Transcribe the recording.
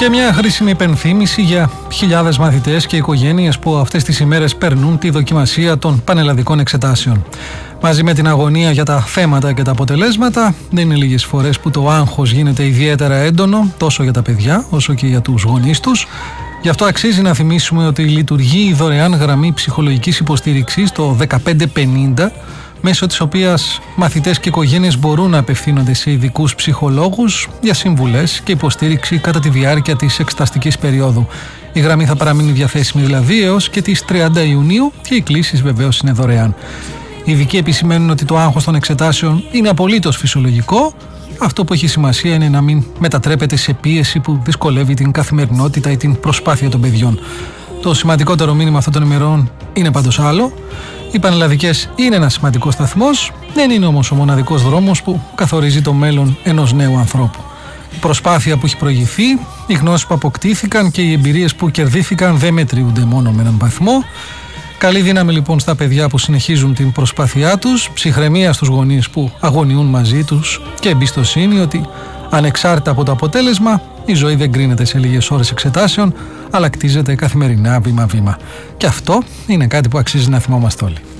Και μια χρήσιμη υπενθύμηση για χιλιάδες μαθητές και οικογένειες που αυτές τις ημέρες περνούν τη δοκιμασία των πανελλαδικών εξετάσεων. Μαζί με την αγωνία για τα θέματα και τα αποτελέσματα, δεν είναι λίγες φορές που το άγχος γίνεται ιδιαίτερα έντονο, τόσο για τα παιδιά όσο και για τους γονείς τους. Γι' αυτό αξίζει να θυμίσουμε ότι λειτουργεί η δωρεάν γραμμή ψυχολογικής υποστήριξης το 1550, μέσω της οποίας μαθητές και οικογένειες μπορούν να απευθύνονται σε ειδικούς ψυχολόγους για συμβουλές και υποστήριξη κατά τη διάρκεια της εξεταστικής περίοδου. Η γραμμή θα παραμείνει διαθέσιμη δηλαδή έως και τις 30 Ιουνίου και οι κλήσεις βεβαίως είναι δωρεάν. Οι ειδικοί επισημαίνουν ότι το άγχος των εξετάσεων είναι απολύτως φυσιολογικό. Αυτό που έχει σημασία είναι να μην μετατρέπεται σε πίεση που δυσκολεύει την καθημερινότητα ή την προσπάθεια των παιδιών. Το σημαντικότερο μήνυμα αυτών των ημερών είναι πάντως άλλο. Οι πανελλαδικές είναι ένας σημαντικός σταθμός, δεν είναι όμως ο μοναδικός δρόμος που καθορίζει το μέλλον ενός νέου ανθρώπου. Η προσπάθεια που έχει προηγηθεί, οι γνώσεις που αποκτήθηκαν και οι εμπειρίες που κερδίθηκαν δεν μετριούνται μόνο με έναν βαθμό. Καλή δύναμη λοιπόν στα παιδιά που συνεχίζουν την προσπάθειά τους, ψυχραιμία στους γονείς που αγωνιούν μαζί τους και εμπιστοσύνη ότι ανεξάρτητα από το αποτέλεσμα, η ζωή δεν κρίνεται σε λίγες ώρες εξετάσεων, αλλά κτίζεται καθημερινά βήμα-βήμα. Και αυτό είναι κάτι που αξίζει να θυμόμαστε όλοι.